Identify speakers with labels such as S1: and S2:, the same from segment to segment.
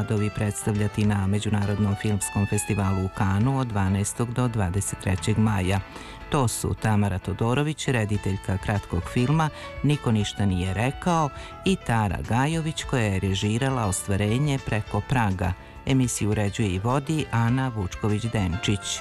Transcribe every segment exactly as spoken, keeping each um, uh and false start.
S1: radovi predstavljati na Međunarodnom filmskom festivalu u Kanu od dvanaestog do dvadeset trećeg maja. To su Tamara Todorović, rediteljka kratkog filma Niko ništa nije rekao, i Tara Gajović, koja je režirala ostvarenje Preko praga. Emisiju uređuje i vodi Ana Vučković-Denčić.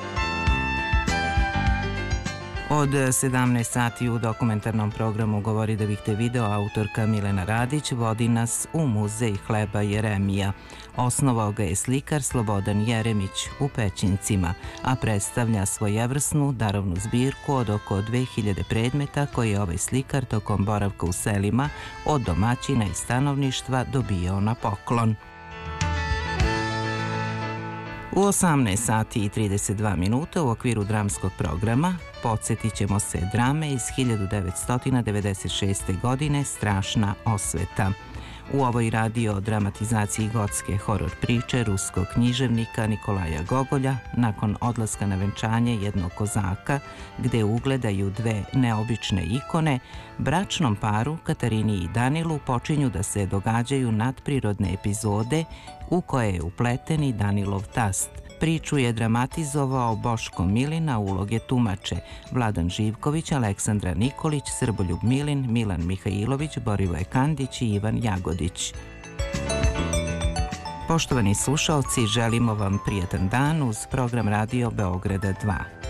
S1: Od sedamnaest sati u dokumentarnom programu Govori da bih te video autorka Milena Radić vodi nas u muzej hleba Jeremija. Osnovao ga je slikar Slobodan Jeremić u Pećincima, a predstavlja svojevrsnu darovnu zbirku od oko dve hiljade predmeta koje je ovaj slikar tokom boravka u selima od domaćina i stanovništva dobijao na poklon. U osamnaest sati i trideset dva minuta u okviru dramskog programa podsjetit ćemo se drame iz hiljadu devetsto devedeset šeste. godine Strašna osveta. U ovoj radio dramatizaciji gotske horor priče ruskog književnika Nikolaja Gogolja, nakon odlaska na venčanje jednog kozaka, gde ugledaju dve neobične ikone, bračnom paru Katarini i Danilu počinju da se događaju nadprirodne epizode u koje je upleten i Danilov tast. Priču je dramatizovao Boško Milin, a uloge tumače Vladan Živković, Aleksandra Nikolić, Srboljub Milin, Milan Mihajlović, Borivoje Kandić i Ivan Jagodić. Poštovani slušaoci, želimo vam prijatan dan uz program Radio Beograda dva.